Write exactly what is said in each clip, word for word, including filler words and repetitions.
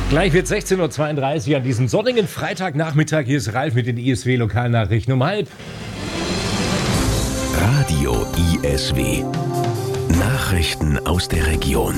Gleich wird sechzehn Uhr zweiunddreißig an diesem sonnigen Freitagnachmittag. Hier ist Ralf mit den I S W-Lokalnachrichten um halb. Radio I S W. Nachrichten aus der Region.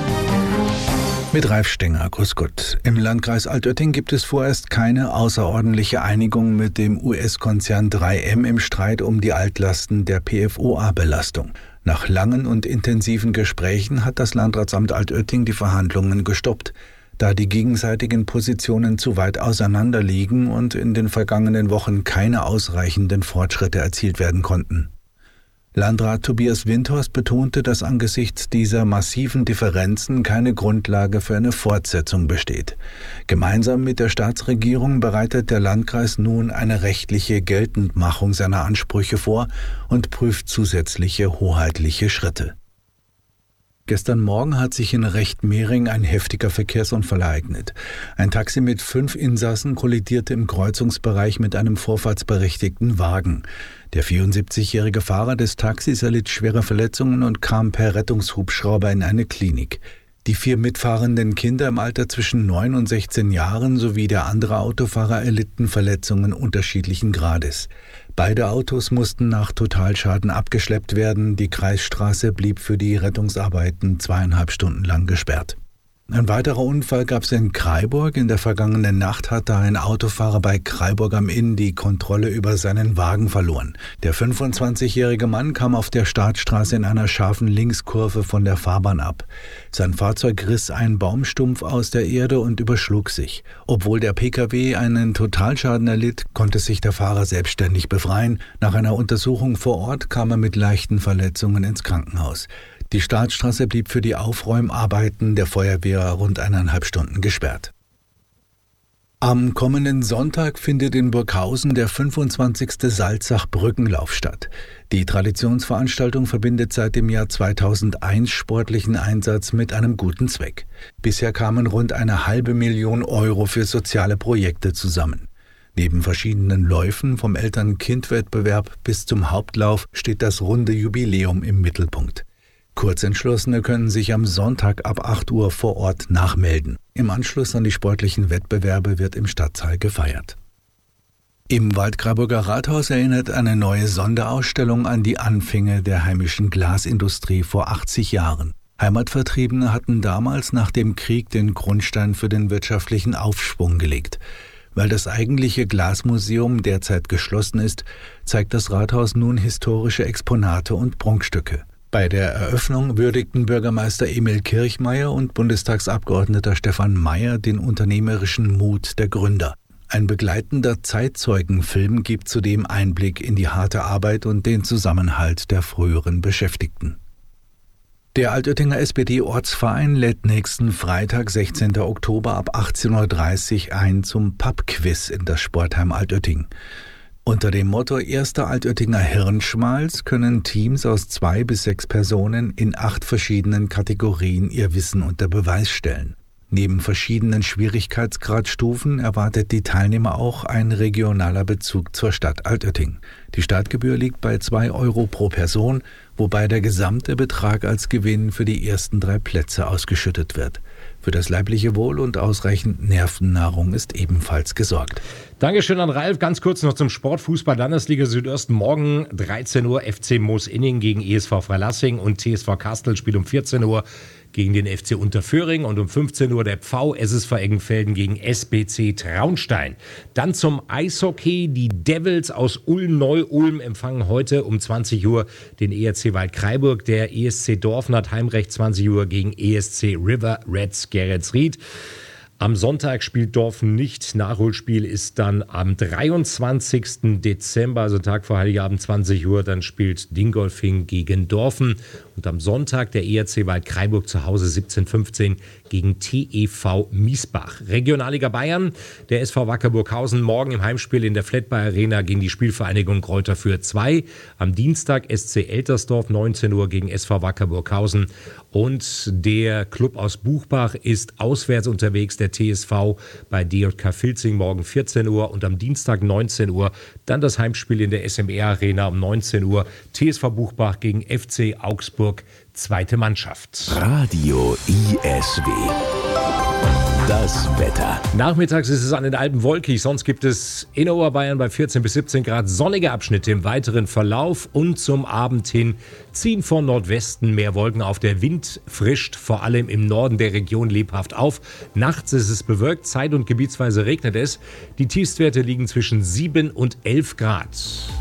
Mit Ralf Stenger, grüß Gott. Im Landkreis Altötting gibt es vorerst keine außerordentliche Einigung mit dem U S-Konzern drei M im Streit um die Altlasten der P F O A-Belastung. Nach langen und intensiven Gesprächen hat das Landratsamt Altötting die Verhandlungen gestoppt, da die gegenseitigen Positionen zu weit auseinander liegen und in den vergangenen Wochen keine ausreichenden Fortschritte erzielt werden konnten. Landrat Tobias Windhorst betonte, dass angesichts dieser massiven Differenzen keine Grundlage für eine Fortsetzung besteht. Gemeinsam mit der Staatsregierung bereitet der Landkreis nun eine rechtliche Geltendmachung seiner Ansprüche vor und prüft zusätzliche hoheitliche Schritte. Gestern Morgen hat sich in Rechtmehring ein heftiger Verkehrsunfall ereignet. Ein Taxi mit fünf Insassen kollidierte im Kreuzungsbereich mit einem vorfahrtsberechtigten Wagen. Der vierundsiebzigjährige Fahrer des Taxis erlitt schwere Verletzungen und kam per Rettungshubschrauber in eine Klinik. Die vier mitfahrenden Kinder im Alter zwischen neun und sechzehn Jahren sowie der andere Autofahrer erlitten Verletzungen unterschiedlichen Grades. Beide Autos mussten nach Totalschaden abgeschleppt werden. Die Kreisstraße blieb für die Rettungsarbeiten zweieinhalb Stunden lang gesperrt. Ein weiterer Unfall gab es in Kraiburg. In der vergangenen Nacht hatte ein Autofahrer bei Kraiburg am Inn die Kontrolle über seinen Wagen verloren. Der fünfundzwanzigjährige Mann kam auf der Startstraße in einer scharfen Linkskurve von der Fahrbahn ab. Sein Fahrzeug riss einen Baumstumpf aus der Erde und überschlug sich. Obwohl der Pkw einen Totalschaden erlitt, konnte sich der Fahrer selbstständig befreien. Nach einer Untersuchung vor Ort kam er mit leichten Verletzungen ins Krankenhaus. Die Startstraße blieb für die Aufräumarbeiten der Feuerwehr rund eineinhalb Stunden gesperrt. Am kommenden Sonntag findet in Burghausen der fünfundzwanzigste Salzach-Brückenlauf statt. Die Traditionsveranstaltung verbindet seit dem Jahr zweitausendeins sportlichen Einsatz mit einem guten Zweck. Bisher kamen rund eine halbe Million Euro für soziale Projekte zusammen. Neben verschiedenen Läufen vom Eltern-Kind-Wettbewerb bis zum Hauptlauf steht das runde Jubiläum im Mittelpunkt. Kurzentschlossene können sich am Sonntag ab acht Uhr vor Ort nachmelden. Im Anschluss an die sportlichen Wettbewerbe wird im Stadtsaal gefeiert. Im Waldkraiburger Rathaus erinnert eine neue Sonderausstellung an die Anfänge der heimischen Glasindustrie vor achtzig Jahren. Heimatvertriebene hatten damals nach dem Krieg den Grundstein für den wirtschaftlichen Aufschwung gelegt. Weil das eigentliche Glasmuseum derzeit geschlossen ist, zeigt das Rathaus nun historische Exponate und Prunkstücke. Bei der Eröffnung würdigten Bürgermeister Emil Kirchmeier und Bundestagsabgeordneter Stefan Mayer den unternehmerischen Mut der Gründer. Ein begleitender Zeitzeugenfilm gibt zudem Einblick in die harte Arbeit und den Zusammenhalt der früheren Beschäftigten. Der Altöttinger S P D-Ortsverein lädt nächsten Freitag, sechzehnten Oktober ab achtzehn Uhr dreißig ein zum Pub-Quiz in das Sportheim Altötting. Unter dem Motto Erster Altöttinger Hirnschmalz können Teams aus zwei bis sechs Personen in acht verschiedenen Kategorien ihr Wissen unter Beweis stellen. Neben verschiedenen Schwierigkeitsgradstufen erwartet die Teilnehmer auch ein regionaler Bezug zur Stadt Altötting. Die Startgebühr liegt bei zwei Euro pro Person, wobei der gesamte Betrag als Gewinn für die ersten drei Plätze ausgeschüttet wird. Für das leibliche Wohl und ausreichend Nervennahrung ist ebenfalls gesorgt. Dankeschön an Ralf. Ganz kurz noch zum Sport. Fußball Landesliga Südost. Morgen dreizehn Uhr F C Moos-Inning gegen E S V Freilassing und T S V Kastel spielt um vierzehn Uhr gegen den F C Unterföhring und um fünfzehn Uhr der Pfau S S V Eggenfelden gegen S B C Traunstein. Dann zum Eishockey. Die Devils aus Ulm-Neu-Ulm empfangen heute um zwanzig Uhr den E R C Waldkraiburg. Der E S C Dorfen hat Heimrecht zwanzig Uhr gegen E S C River Reds Geretsried. Am Sonntag spielt Dorfen nicht. Nachholspiel ist dann am dreiundzwanzigsten Dezember, also Tag vor Heiligabend, zwanzig Uhr. Dann spielt Dingolfing gegen Dorfen. Und am Sonntag der E R C Waldkraiburg zu Hause siebzehn Uhr fünfzehn gegen T E V Miesbach. Regionalliga Bayern, der S V Wacker Burghausen morgen im Heimspiel in der Flatby Arena gegen die Spielvereinigung Kräuter Fürth zwei. Am Dienstag S C Eltersdorf neunzehn Uhr gegen S V Wacker Burghausen. Und der Club aus Buchbach ist auswärts unterwegs, der T S V bei D J K Filzing morgen vierzehn Uhr und am Dienstag neunzehn Uhr dann das Heimspiel in der S M R Arena um neunzehn Uhr. T S V Buchbach gegen F C Augsburg, zweite Mannschaft. Radio I S W. Das Wetter. Nachmittags ist es an den Alpen wolkig, sonst gibt es in Oberbayern bei vierzehn bis siebzehn Grad sonnige Abschnitte im weiteren Verlauf und zum Abend hin ziehen von Nordwesten mehr Wolken auf. Der Wind frischt vor allem im Norden der Region lebhaft auf. Nachts ist es bewölkt, zeit- und gebietsweise regnet es. Die Tiefstwerte liegen zwischen sieben und elf Grad.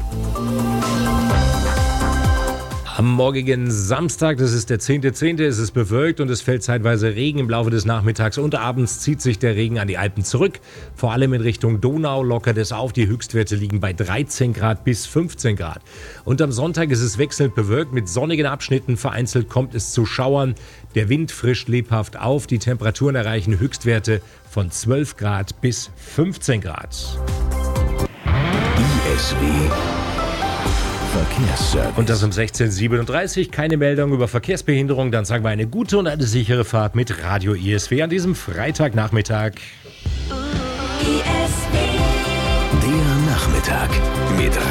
Am morgigen Samstag, das ist der zehnte zehnte, ist es bewölkt und es fällt zeitweise Regen. Im Laufe des Nachmittags und abends zieht sich der Regen an die Alpen zurück. Vor allem in Richtung Donau lockert es auf. Die Höchstwerte liegen bei dreizehn Grad bis fünfzehn Grad. Und am Sonntag ist es wechselnd bewölkt mit sonnigen Abschnitten. Vereinzelt kommt es zu Schauern. Der Wind frischt lebhaft auf. Die Temperaturen erreichen Höchstwerte von zwölf Grad bis fünfzehn Grad. I S W Verkehrsservice. Und das um sechzehn Uhr siebenunddreißig. Keine Meldung über Verkehrsbehinderung. Dann sagen wir eine gute und eine sichere Fahrt mit Radio I S W an diesem Freitagnachmittag. Der Nachmittag mit